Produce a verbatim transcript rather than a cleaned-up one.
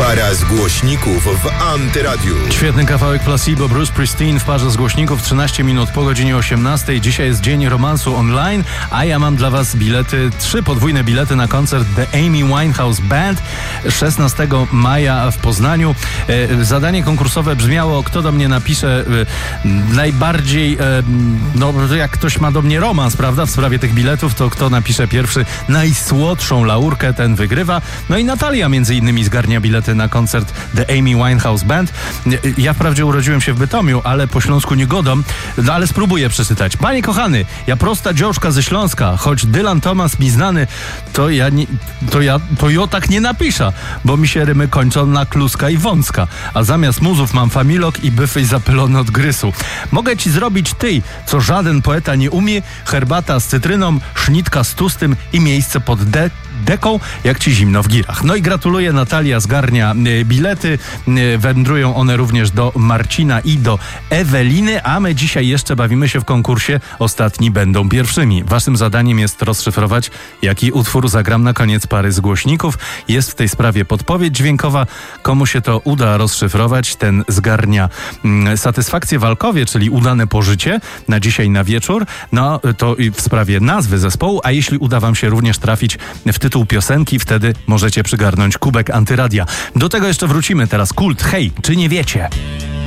Para z głośników w Antyradiu. Świetny kawałek Placebo, Bruce Springsteen w parze z głośników, trzynaście minut po godzinie osiemnastej. Dzisiaj jest dzień romansu online, a ja mam dla was bilety, trzy podwójne bilety na koncert The Amy Winehouse Band szesnastego maja w Poznaniu. E, zadanie konkursowe brzmiało, kto do mnie napisze e, najbardziej, e, no jak ktoś ma do mnie romans, prawda, w sprawie tych biletów, to kto napisze pierwszy najsłodszą laurkę, ten wygrywa. No i Natalia między innymi zgarnia bilety na koncert The Amy Winehouse Band. Ja wprawdzie urodziłem się w Bytomiu, ale po śląsku nie godam, no ale spróbuję przeczytać. Panie kochany, ja prosta dziołżka ze Śląska, choć Dylan Thomas mi znany, to ja, nie, to ja to ja tak nie napiszę, bo mi się rymy kończą na kluska i wąska, a zamiast muzów mam familok i byfy zapylone od grysu. Mogę ci zrobić ty, co żaden poeta nie umie, herbata z cytryną, sznitka z tustym i miejsce pod de deką, jak ci zimno w girach. No i gratuluję, Natalia zgarnia y, bilety, y, wędrują one również do Marcina i do Eweliny, a my dzisiaj jeszcze bawimy się w konkursie Ostatni będą pierwszymi. Waszym zadaniem jest rozszyfrować, jaki utwór zagram na koniec pary z głośników. Jest w tej sprawie podpowiedź dźwiękowa. Komu się to uda rozszyfrować, ten zgarnia y, satysfakcję walkowie, czyli udane pożycie na dzisiaj na wieczór. No to w sprawie nazwy zespołu, a jeśli uda wam się również trafić w tytuł piosenki, wtedy możecie przygarnąć kubek Antyradia. Do tego jeszcze wrócimy teraz. Kult, hej, czy nie wiecie?